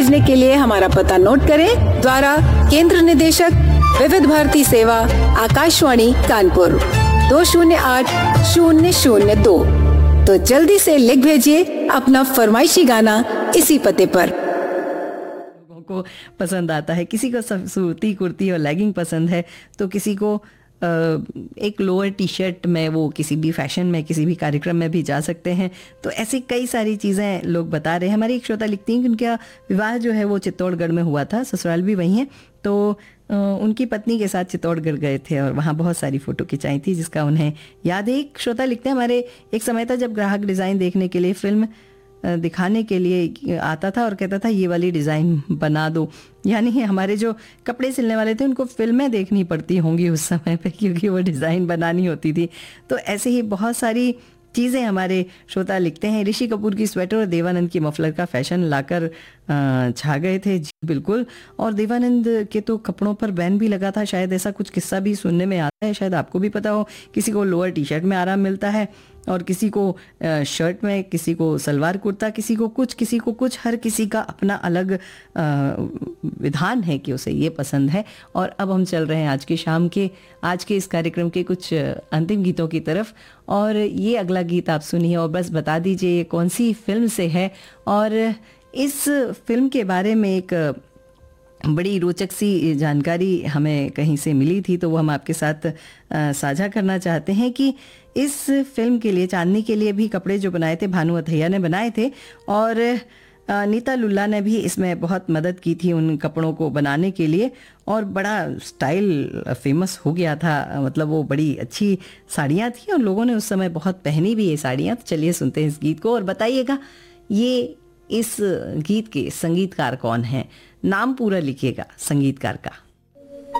भेजने के लिए हमारा पता नोट करें। द्वारा केंद्र निदेशक विविध भारती सेवा, आकाशवाणी कानपुर 208002। तो जल्दी से लिख भेजिए अपना फरमाइशी गाना इसी पते पर। लोगों को पसंद आता है, किसी को सूती कुर्ती और लेगिंग पसंद है, तो किसी को एक लोअर टी शर्ट में वो किसी भी फैशन में किसी भी कार्यक्रम में भी जा सकते हैं। तो ऐसी कई सारी चीज़ें लोग बता रहे हैं। हमारी एक श्रोता लिखती हैं कि उनका विवाह जो है वो चित्तौड़गढ़ में हुआ था, ससुराल भी वहीं है, तो उनकी पत्नी के साथ चित्तौड़गढ़ गए थे और वहाँ बहुत सारी फ़ोटो खिंचाई थी जिसका उन्हें याद है। एक श्रोता लिखते हैं, हमारे एक समय था जब ग्राहक डिज़ाइन देखने के लिए फिल्म दिखाने के लिए आता था और कहता था ये वाली डिज़ाइन बना दो। यानी हमारे जो कपड़े सिलने वाले थे उनको फिल्में देखनी पड़ती होंगी उस समय पे, क्योंकि वो डिज़ाइन बनानी होती थी। तो ऐसे ही बहुत सारी चीज़ें हमारे श्रोता लिखते हैं। ऋषि कपूर की स्वेटर और देवानंद की मफलर का फैशन लाकर छा गए थे। जी बिल्कुल। और देवानंद के तो कपड़ों पर बैन भी लगा था, शायद ऐसा कुछ किस्सा भी सुनने में आता है, शायद आपको भी पता हो। किसी को लोअर टी शर्ट में आराम मिलता है और किसी को शर्ट में, किसी को सलवार कुर्ता, किसी को कुछ, हर किसी का अपना अलग विधान है कि उसे ये पसंद है। और अब हम चल रहे हैं आज के इस कार्यक्रम के कुछ अंतिम गीतों की तरफ। और ये अगला गीत आप सुनिए और बस बता दीजिए ये कौन सी फिल्म से है। और इस फिल्म के बारे में एक बड़ी रोचक सी जानकारी हमें कहीं से मिली थी, तो वो हम आपके साथ साझा करना चाहते हैं कि इस फिल्म के लिए, चांदनी के लिए भी कपड़े जो बनाए थे भानु अथैया ने बनाए थे और नीता लुल्ला ने भी इसमें बहुत मदद की थी उन कपड़ों को बनाने के लिए। और बड़ा स्टाइल फेमस हो गया था, मतलब वो बड़ी अच्छी साड़ियाँ थी और लोगों ने उस समय बहुत पहनी भी ये साड़ियाँ। तो चलिए सुनते हैं इस गीत को और बताइएगा ये इस गीत के संगीतकार कौन हैं, नाम पूरा लिखिएगा संगीतकार का।